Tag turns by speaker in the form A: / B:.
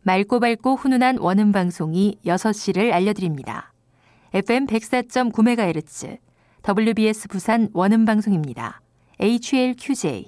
A: 맑고 밝고 훈훈한 원음 방송이 6시를 알려드립니다. FM 104.9MHz, WBS 부산 원음 방송입니다. HLQJ